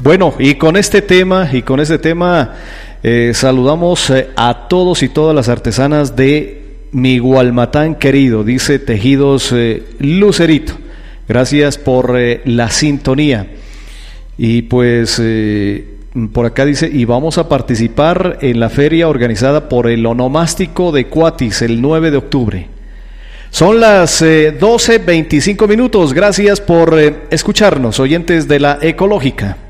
Bueno, y con este tema, saludamos a todos y todas las artesanas de mi Gualmatán querido, dice Tejidos Lucerito. Gracias por la sintonía. Y pues por acá dice, y vamos a participar en la feria organizada por el Onomástico de Cuatis el 9 de octubre. Son las 12:25 minutos. Gracias por escucharnos, oyentes de la Ecológica.